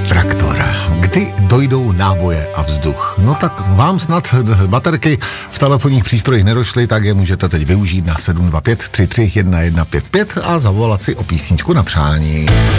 Traktor. Kdy dojdou náboje a vzduch? No tak vám snad baterky v telefonních přístrojích nedošly, tak je můžete teď využít na 725 33 1155 a zavolat si o písničku na přání.